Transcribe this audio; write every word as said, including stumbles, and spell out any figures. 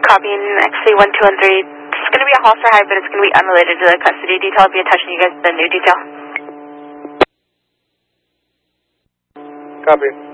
Copying X C one two one three. It's going to be a Holster high, but it's going to be unrelated to the custody detail. I'll be in touch with you guys with the new detail. Copy.